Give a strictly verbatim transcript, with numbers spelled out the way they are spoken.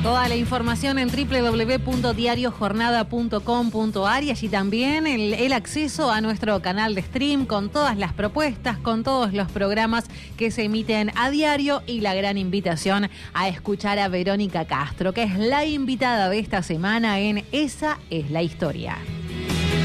Toda la información en doble u doble u doble u punto diario jornada punto com punto a r y allí también el, el acceso a nuestro canal de stream con todas las propuestas, con todos los programas que se emiten a diario y la gran invitación a escuchar a Verónica Castro, que es la invitada de esta semana en Esa es la Historia.